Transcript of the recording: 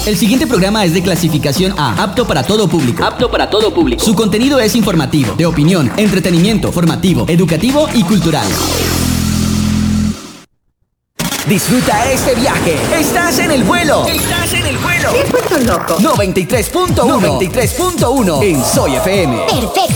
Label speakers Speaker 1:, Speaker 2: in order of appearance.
Speaker 1: El siguiente programa es de clasificación A, apto para todo público.
Speaker 2: Apto para todo público.
Speaker 1: Su contenido es informativo, de opinión, entretenimiento, formativo, educativo y cultural. Disfruta este viaje. Estás en el vuelo. Estás en el vuelo.
Speaker 3: Me he puesto loco.
Speaker 1: 93.1 en Soy FM.
Speaker 3: Perfecto.